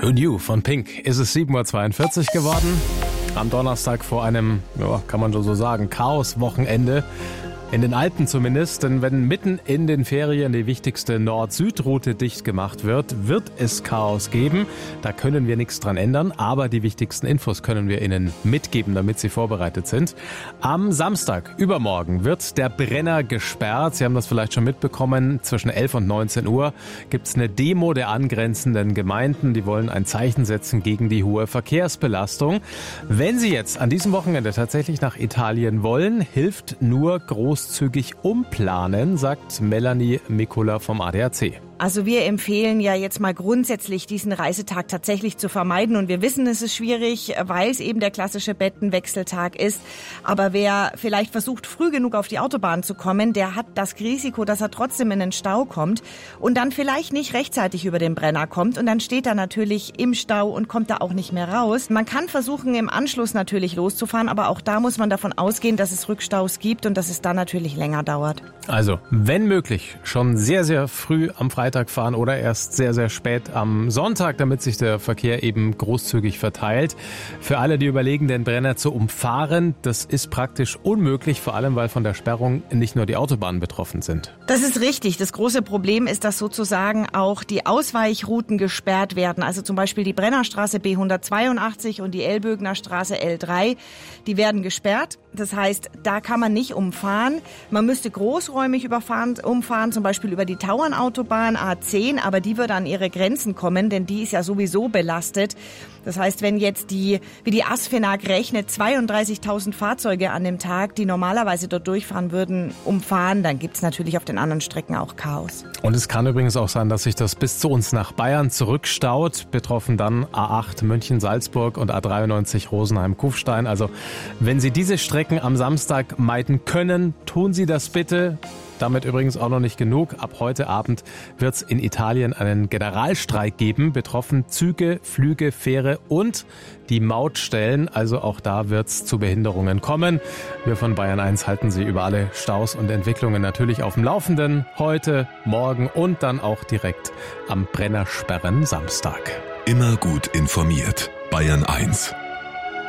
New von Pink. Ist es 7:42 Uhr geworden. Am Donnerstag vor einem, kann man schon so sagen, Chaos-Wochenende. In den Alpen zumindest, denn wenn mitten in den Ferien die wichtigste Nord-Süd-Route dicht gemacht wird, wird es Chaos geben. Da können wir nichts dran ändern, aber die wichtigsten Infos können wir Ihnen mitgeben, damit Sie vorbereitet sind. Am Samstag, übermorgen, wird der Brenner gesperrt. Sie haben das vielleicht schon mitbekommen. Zwischen 11 und 19 Uhr gibt es eine Demo der angrenzenden Gemeinden. Die wollen ein Zeichen setzen gegen die hohe Verkehrsbelastung. Wenn Sie jetzt an diesem Wochenende tatsächlich nach Italien wollen, hilft nur großzügig umplanen, sagt Melanie Mikula vom ADAC. Also wir empfehlen ja jetzt mal grundsätzlich, diesen Reisetag tatsächlich zu vermeiden. Und wir wissen, es ist schwierig, weil es eben der klassische Bettenwechseltag ist. Aber wer vielleicht versucht, früh genug auf die Autobahn zu kommen, der hat das Risiko, dass er trotzdem in den Stau kommt und dann vielleicht nicht rechtzeitig über den Brenner kommt. Und dann steht er natürlich im Stau und kommt da auch nicht mehr raus. Man kann versuchen, im Anschluss natürlich loszufahren, aber auch da muss man davon ausgehen, dass es Rückstaus gibt und dass es dann natürlich länger dauert. Also, wenn möglich, schon sehr, sehr früh am Freitag fahren oder erst sehr, sehr spät am Sonntag, damit sich der Verkehr eben großzügig verteilt. Für alle, die überlegen, den Brenner zu umfahren, das ist praktisch unmöglich, vor allem, weil von der Sperrung nicht nur die Autobahnen betroffen sind. Das ist richtig. Das große Problem ist, dass sozusagen auch die Ausweichrouten gesperrt werden. Also zum Beispiel die Brennerstraße B182 und die Elbögener Straße L3, die werden gesperrt. Das heißt, da kann man nicht umfahren. Man müsste großräumig umfahren, zum Beispiel über die Tauernautobahn A10, aber die wird an ihre Grenzen kommen, denn die ist ja sowieso belastet. Das heißt, wenn jetzt wie die ASFINAG rechnet, 32.000 Fahrzeuge an dem Tag, die normalerweise dort durchfahren würden, umfahren, dann gibt es natürlich auf den anderen Strecken auch Chaos. Und es kann übrigens auch sein, dass sich das bis zu uns nach Bayern zurückstaut. Betroffen dann A8 München-Salzburg und A93 Rosenheim-Kufstein. Also wenn Sie diese Strecken am Samstag meiden können, tun Sie das bitte. Damit übrigens auch noch nicht genug. Ab heute Abend wird es in Italien einen Generalstreik geben. Betroffen Züge, Flüge, Fähre und die Mautstellen. Also auch da wird es zu Behinderungen kommen. Wir von Bayern 1 halten Sie über alle Staus und Entwicklungen natürlich auf dem Laufenden. Heute, morgen und dann auch direkt am Brennersperren Samstag. Immer gut informiert. Bayern 1.